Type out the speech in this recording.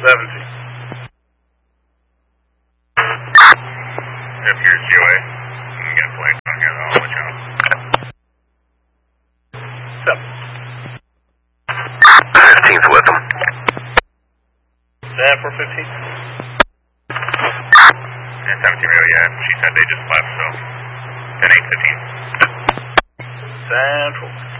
17. Yep, here's GOA. I'm getting flanked on here, though. I'll let you know. 15's with them. Stand for 15. And 17 radio, yeah. She said they just left, so 10-8-15. Central.